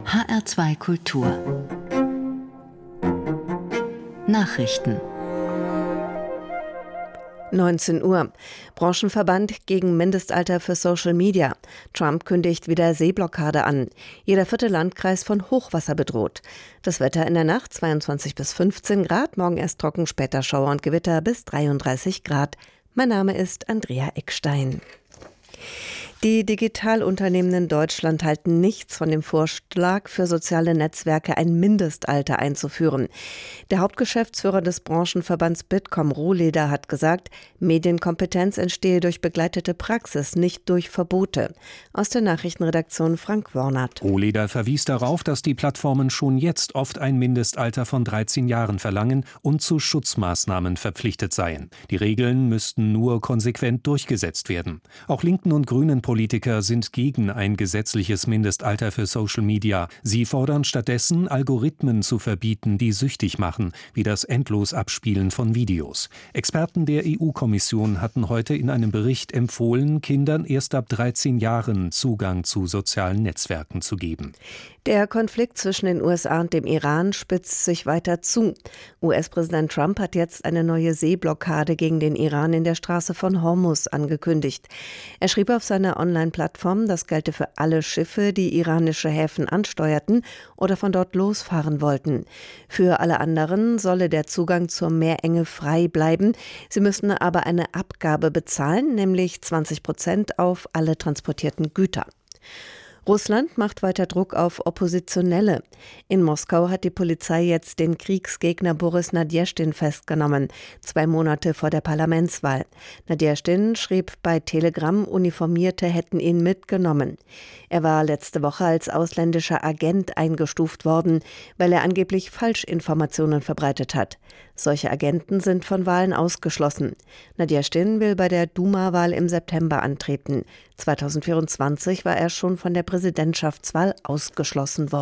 HR2 Kultur Nachrichten 19 Uhr. Branchenverband gegen Mindestalter für Social Media. Trump kündigt wieder Seeblockade an. Jeder 4. Landkreis von Hochwasser bedroht. Das Wetter in der Nacht 22 bis 15 Grad, morgen erst trocken, später Schauer und Gewitter bis 33 Grad. Mein Name ist Andrea Eckstein. Die Digitalunternehmen in Deutschland halten nichts von dem Vorschlag, für soziale Netzwerke ein Mindestalter einzuführen. Der Hauptgeschäftsführer des Branchenverbands Bitkom, Rohleder, hat gesagt, Medienkompetenz entstehe durch begleitete Praxis, nicht durch Verbote. Aus der Nachrichtenredaktion Frank Wornert. Rohleder verwies darauf, dass die Plattformen schon jetzt oft ein Mindestalter von 13 Jahren verlangen und zu Schutzmaßnahmen verpflichtet seien. Die Regeln müssten nur konsequent durchgesetzt werden. Auch linken und grünen Politiker sind gegen ein gesetzliches Mindestalter für Social Media. Sie fordern stattdessen, Algorithmen zu verbieten, die süchtig machen, wie das Endlosabspielen von Videos. Experten der EU-Kommission hatten heute in einem Bericht empfohlen, Kindern erst ab 13 Jahren Zugang zu sozialen Netzwerken zu geben. Der Konflikt zwischen den USA und dem Iran spitzt sich weiter zu. US-Präsident Trump hat jetzt eine neue Seeblockade gegen den Iran in der Straße von Hormuz angekündigt. Er schrieb auf seiner Online-Plattform, das gelte für alle Schiffe, die iranische Häfen ansteuerten oder von dort losfahren wollten. Für alle anderen solle der Zugang zur Meerenge frei bleiben. Sie müssten aber eine Abgabe bezahlen, nämlich 20% auf alle transportierten Güter. Russland macht weiter Druck auf Oppositionelle. In Moskau hat die Polizei jetzt den Kriegsgegner Boris Nadjeschtin festgenommen, 2 Monate vor der Parlamentswahl. Nadjeschtin schrieb bei Telegram, Uniformierte hätten ihn mitgenommen. Er war letzte Woche als ausländischer Agent eingestuft worden, weil er angeblich Falschinformationen verbreitet hat. Solche Agenten sind von Wahlen ausgeschlossen. Nadjeschtin will bei der Duma-Wahl im September antreten. 2024 war er schon von der Präsidentschaftswahl ausgeschlossen worden.